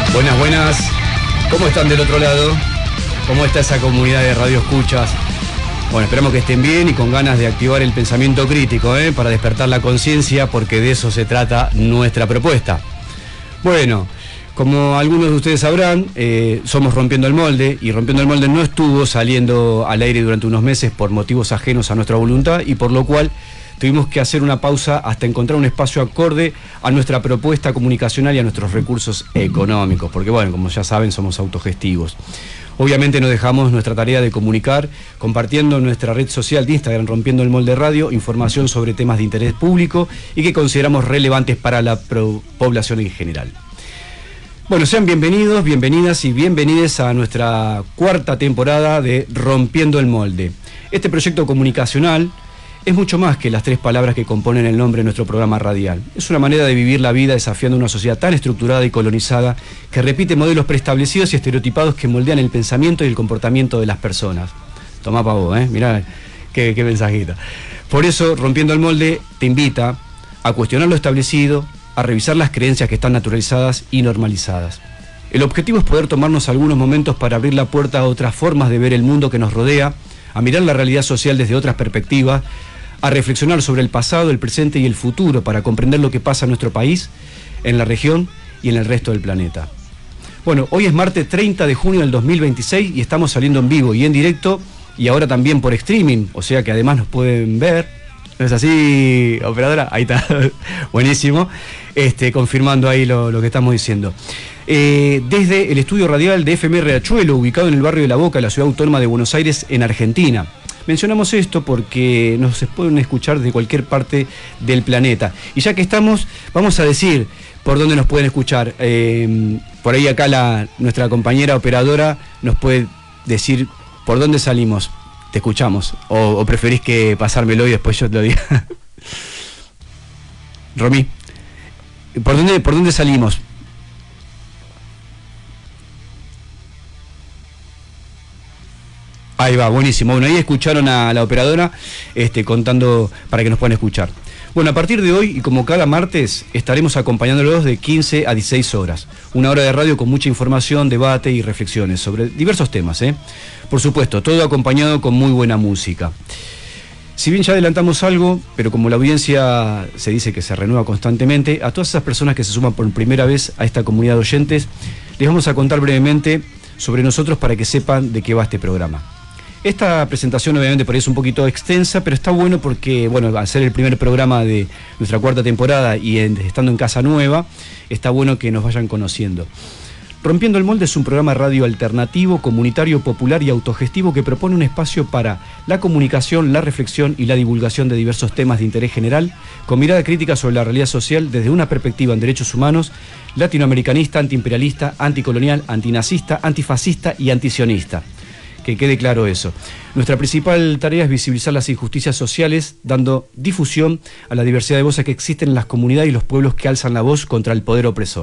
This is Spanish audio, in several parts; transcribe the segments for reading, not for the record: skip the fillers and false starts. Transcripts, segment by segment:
Buenas, buenas. ¿Cómo están del otro lado? ¿Cómo está esa comunidad de Radio Escuchas? Bueno, esperamos que estén bien y con ganas de activar el pensamiento crítico, para despertar la conciencia, porque de eso se trata nuestra propuesta. Bueno, como algunos de ustedes sabrán, somos Rompiendo el Molde, y Rompiendo el Molde no estuvo saliendo al aire durante unos meses por motivos ajenos a nuestra voluntad, y por lo cual tuvimos que hacer una pausa hasta encontrar un espacio acorde a nuestra propuesta comunicacional y a nuestros recursos económicos, porque bueno, como ya saben, somos autogestivos. Obviamente no dejamos nuestra tarea de comunicar, compartiendo en nuestra red social de Instagram, Rompiendo el Molde Radio, información sobre temas de interés público y que consideramos relevantes para la población en general. Bueno, sean bienvenidos, bienvenidas y bienvenides a nuestra cuarta temporada de Rompiendo el Molde. Este proyecto comunicacional es mucho más que las tres palabras que componen el nombre de nuestro programa radial. Es una manera de vivir la vida desafiando una sociedad tan estructurada y colonizada que repite modelos preestablecidos y estereotipados que moldean el pensamiento y el comportamiento de las personas. Tomá pa' vos, mirá qué mensajita. Por eso, Rompiendo el Molde te invita a cuestionar lo establecido, a revisar las creencias que están naturalizadas y normalizadas. El objetivo es poder tomarnos algunos momentos para abrir la puerta a otras formas de ver el mundo que nos rodea, a mirar la realidad social desde otras perspectivas, a reflexionar sobre el pasado, el presente y el futuro para comprender lo que pasa en nuestro país, en la región y en el resto del planeta. Bueno, hoy es martes 30 de junio del 2026 y estamos saliendo en vivo y en directo y ahora también por streaming, o sea que además nos pueden ver. ¿No es así, operadora? Ahí está, buenísimo, confirmando ahí lo que estamos diciendo. Desde el estudio radial de FM Riachuelo, ubicado en el barrio de La Boca, la ciudad autónoma de Buenos Aires, en Argentina. Mencionamos esto porque nos pueden escuchar desde cualquier parte del planeta. Y ya que estamos, vamos a decir por dónde nos pueden escuchar. Por ahí acá nuestra compañera operadora nos puede decir por dónde salimos. Te escuchamos. O preferís que pasármelo y después yo te lo diga. Romy, ¿por dónde salimos? Ahí va, buenísimo. Bueno, ahí escucharon a la operadora contando para que nos puedan escuchar. Bueno, a partir de hoy, y como cada martes, estaremos acompañándolos de 15 a 16 horas. Una hora de radio con mucha información, debate y reflexiones sobre diversos temas, Por supuesto, todo acompañado con muy buena música. Si bien ya adelantamos algo, pero como la audiencia se dice que se renueva constantemente, a todas esas personas que se suman por primera vez a esta comunidad de oyentes, les vamos a contar brevemente sobre nosotros para que sepan de qué va este programa. Esta presentación obviamente por ahí es un poquito extensa, pero está bueno porque, bueno, al ser el primer programa de nuestra cuarta temporada y estando en casa nueva, está bueno que nos vayan conociendo. Rompiendo el Molde es un programa radio alternativo, comunitario, popular y autogestivo que propone un espacio para la comunicación, la reflexión y la divulgación de diversos temas de interés general, con mirada crítica sobre la realidad social desde una perspectiva en derechos humanos, latinoamericanista, antiimperialista, anticolonial, antinazista, antifascista y antisionista. Que quede claro eso. Nuestra principal tarea es visibilizar las injusticias sociales, dando difusión a la diversidad de voces que existen en las comunidades y los pueblos que alzan la voz contra el poder opresor.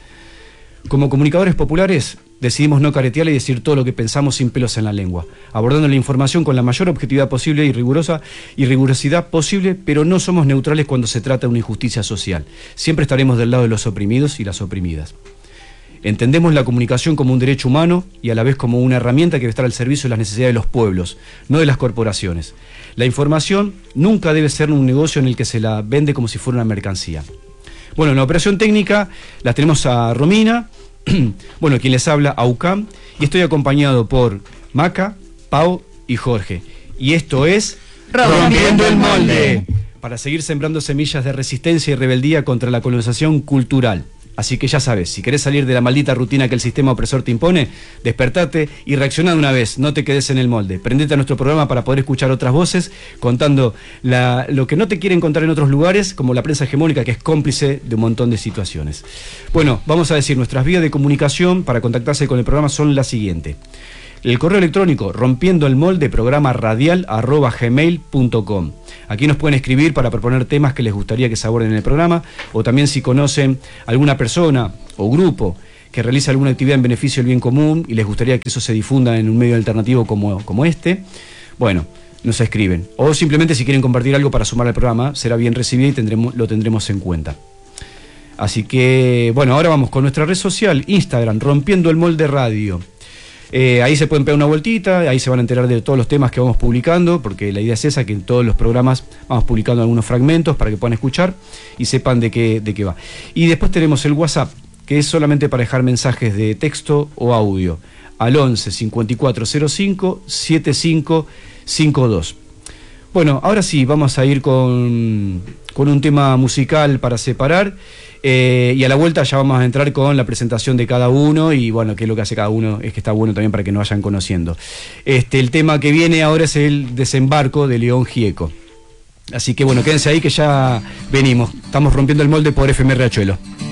Como comunicadores populares, decidimos no caretear y decir todo lo que pensamos sin pelos en la lengua, abordando la información con la mayor objetividad posible y rigurosidad posible, pero no somos neutrales cuando se trata de una injusticia social. Siempre estaremos del lado de los oprimidos y las oprimidas. Entendemos la comunicación como un derecho humano y a la vez como una herramienta que debe estar al servicio de las necesidades de los pueblos, no de las corporaciones. La información nunca debe ser un negocio en el que se la vende como si fuera una mercancía. Bueno, en la operación técnica la tenemos a Romina, bueno, quien les habla, a UCAM, y estoy acompañado por Maca, Pau y Jorge. Y esto es Rompiendo el Molde, para seguir sembrando semillas de resistencia y rebeldía contra la colonización cultural. Así que ya sabes, si querés salir de la maldita rutina que el sistema opresor te impone, despertate y reacciona de una vez, no te quedes en el molde. Prendete a nuestro programa para poder escuchar otras voces contando lo que no te quieren contar en otros lugares, como la prensa hegemónica, que es cómplice de un montón de situaciones. Bueno, vamos a decir, nuestras vías de comunicación para contactarse con el programa son las siguientes. El correo electrónico rompiendoelmolde@gmail.com. Aquí nos pueden escribir para proponer temas que les gustaría que se aborden en el programa, o también si conocen alguna persona o grupo que realiza alguna actividad en beneficio del bien común y les gustaría que eso se difunda en un medio alternativo como este, bueno, nos escriben. O simplemente si quieren compartir algo para sumar al programa, será bien recibido y lo tendremos en cuenta. Así que, bueno, ahora vamos con nuestra red social, Instagram, Rompiendo el Molde Radio. Ahí se pueden pegar una vueltita, ahí se van a enterar de todos los temas que vamos publicando, porque la idea es esa, que en todos los programas vamos publicando algunos fragmentos para que puedan escuchar y sepan de qué va. Y después tenemos el WhatsApp, que es solamente para dejar mensajes de texto o audio, al 11 5405 7552. Bueno, ahora sí, vamos a ir con un tema musical para separar. Y a la vuelta ya vamos a entrar con la presentación de cada uno y bueno, qué es lo que hace cada uno, es que está bueno también para que nos vayan conociendo. El tema que viene ahora es el Desembarco de León Gieco. Así que bueno, quédense ahí que ya venimos. Estamos rompiendo el molde por FM Riachuelo.